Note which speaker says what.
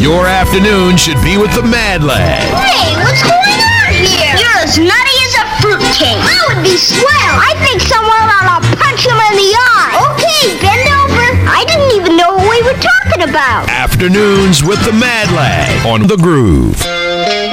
Speaker 1: Your afternoon should be with the Mad Lad.
Speaker 2: Hey, what's going on here? You're as nutty as a fruitcake. That would be swell. I think someone ought to punch him in the eye. Okay, bend over. I didn't even know what we were talking about.
Speaker 1: Afternoons with the Mad Lad on The Groove.